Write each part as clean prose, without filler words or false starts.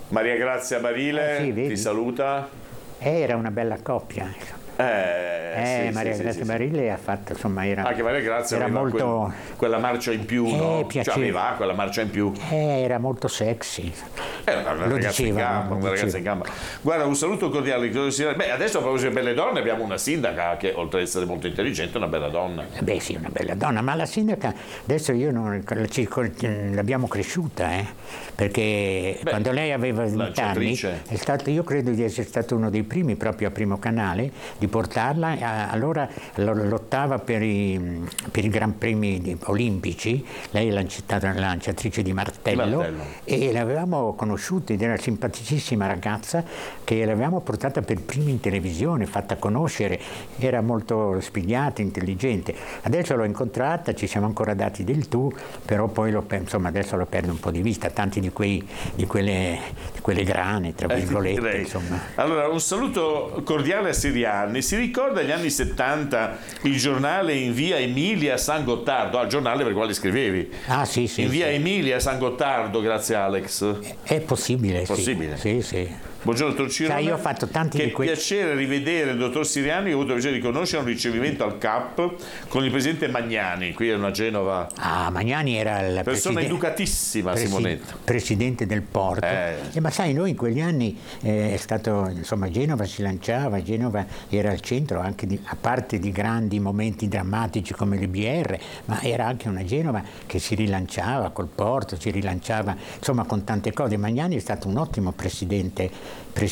Maria Grazia Barile sì, vedi? ti saluta. Era una bella coppia. Sì, Maria sì, Grazia sì, Barile ha fatto, insomma, era, anche Maria Grazia era aveva molto... quella marcia in più, no? piaceva. Cioè aveva quella marcia in più. Era molto sexy. Una ragazza in gamba, una ragazza in gamba. Guarda, un saluto cordiale. Beh, adesso a proposito di belle donne abbiamo una sindaca che oltre ad essere molto intelligente è una bella donna. Beh sì, una bella donna, ma la sindaca adesso l'abbiamo cresciuta, perché quando lei aveva 20 anni, io credo di essere stato uno dei primi proprio a Primo Canale di portarla, allora lottava per i Gran Premi olimpici, lei è lanciatrice di martello, e l'avevamo conosciuta ed era simpaticissima ragazza che l'avevamo portata per prima in televisione, fatta conoscere, era molto spigliata, intelligente. Adesso l'ho incontrata, ci siamo ancora dati del tu, però poi adesso lo perdo un po' di vista, tanti di quelle grane, tra virgolette, insomma. Allora, un saluto cordiale a Sirianni. Si ricorda gli anni 70 il giornale in via Emilia San Gottardo, il giornale per il quale scrivevi? Sì. In via Emilia San Gottardo, grazie Alex. È possibile, possibile. Sì. Buongiorno dottor Cirone. Io ho fatto tanti di quei... piacere rivedere il dottor Sirianni, ho avuto il piacere di conoscere un ricevimento al CAP con il presidente Magnani, qui a Genova. Magnani era la persona educatissima, Simonetta. Presidente del porto. Ma sai, noi in quegli anni è stato, insomma, Genova si lanciava, Genova era al centro anche a parte di grandi momenti drammatici come le BR, ma era anche una Genova che si rilanciava col porto, si rilanciava, insomma, con tante cose. Magnani è stato un ottimo presidente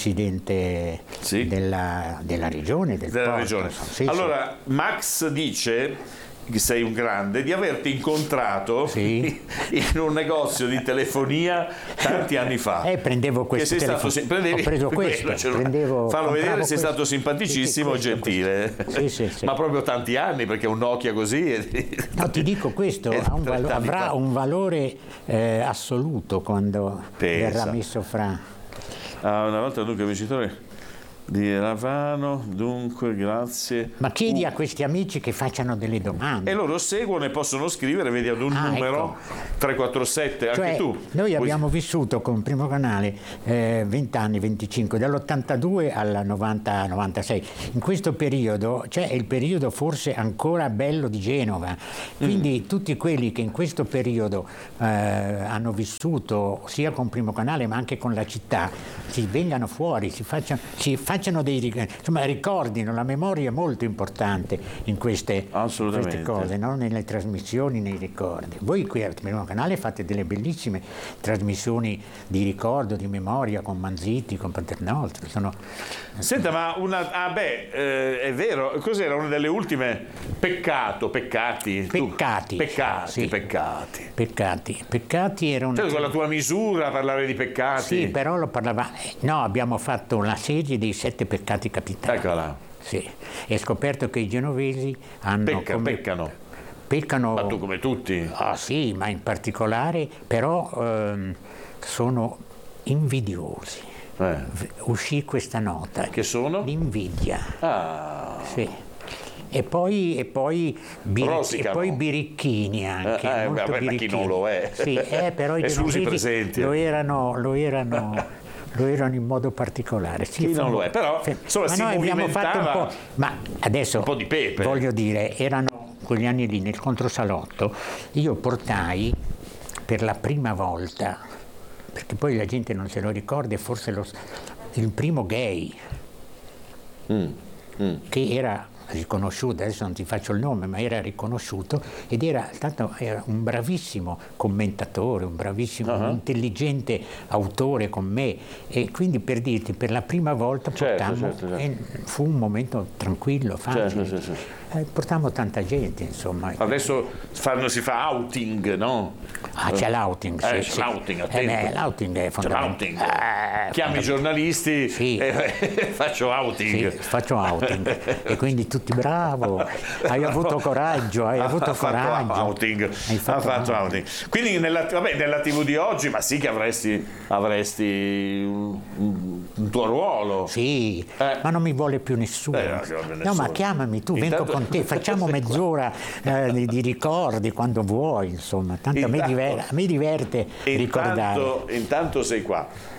della regione, della regione. Allora, Max dice che sei un grande, di averti incontrato in un negozio di telefonia tanti anni fa. Prendevo questo telefono. Ho preso questo. Fallo vedere, sei stato simpaticissimo e gentile. Sì. Ma proprio tanti anni, perché un Nokia così... No, ti dico, questo avrà un valore assoluto quando verrà messo fra... una volta dunque vincitore di Ravano, dunque grazie. Ma chiedi a questi amici che facciano delle domande. E loro seguono e possono scrivere, vedi, ad un numero 347, cioè, anche tu. Noi abbiamo vissuto con Primo Canale 20 anni, 25, dall'82 al 90-96. In questo periodo, cioè è il periodo forse ancora bello di Genova, quindi tutti quelli che in questo periodo hanno vissuto sia con Primo Canale ma anche con la città, si vengano fuori, si facciano insomma, ricordino, la memoria è molto importante in queste cose, no? Nelle trasmissioni, nei ricordi. Voi qui al Primo Canale fate delle bellissime trasmissioni di ricordo, di memoria, con Manzitti, con Paternostro. Senta, ma è vero, cos'era una delle ultime? Peccati era una... Cioè, con la tua misura parlare di peccati. Sì, però lo parlava... No, abbiamo fatto una serie dei 7 peccati capitali. Eccola. Sì, e scoperto che i genovesi hanno... Peccano... Ma tu come tutti? Sì, ma in particolare, però sono invidiosi. Uscì questa nota. Che sono? L'invidia. Sì. E poi birichini anche. Ma chi non lo è? Sì, però i genovesi lo erano in modo particolare. Sì, chi non lo è, però insomma, si movimentava ma adesso un po' di pepe. Voglio dire, erano quegli anni lì nel controsalotto, io portai per la prima volta, perché poi la gente non se lo ricorda, forse il primo gay che era riconosciuto, adesso non ti faccio il nome, ma era riconosciuto ed era un bravissimo commentatore, un bravissimo, intelligente autore con me, e quindi per dirti, per la prima volta portammo, fu un momento tranquillo, facile. Portammo tanta gente, insomma. Adesso si fa outing, no? C'è l'outing, sì. L'outing, attento. L'outing è fondamentale. Chiami i giornalisti e faccio outing. Sì, faccio outing. E quindi tutti bravo, hai avuto coraggio, hai avuto coraggio. Ha fatto outing. Quindi nella TV di oggi, ma sì che avresti un tuo ruolo. Sì, ma non mi vuole più nessuno. No, ma chiamami tu, vengo con te, facciamo mezz'ora di ricordi quando vuoi, insomma, tanto a me diverte ricordare. Intanto sei qua.